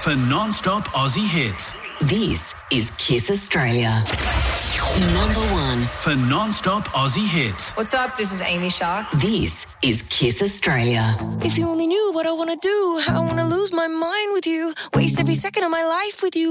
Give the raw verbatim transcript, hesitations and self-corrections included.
for non-stop Aussie hits. This is Kiss Australia. Number one for non-stop Aussie hits. What's up? This is Amy Shark. This is Kiss Australia. If you only knew what I want to do, I want to lose my mind with you, waste every second of my life with you.